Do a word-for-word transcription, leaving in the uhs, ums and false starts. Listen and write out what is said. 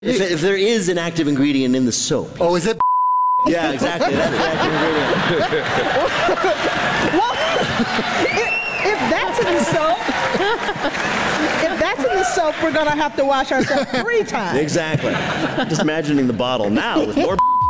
If, if there is an active ingredient in the soap. Oh, is it? Yeah, exactly. That's the active ingredient. Well, if, if that's in the soap, if that's in the soap, we're gonna have to wash ourselves three times. Exactly. Just imagining the bottle now with more